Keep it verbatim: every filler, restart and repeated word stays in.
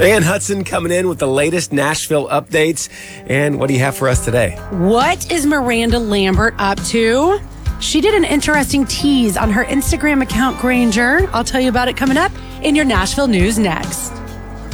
Ann Hudson coming in with the latest Nashville updates. And what do you have for us today? What is Miranda Lambert up to? She did an interesting tease on her Instagram account, Granger. I'll tell you about it coming up in your Nashville news next.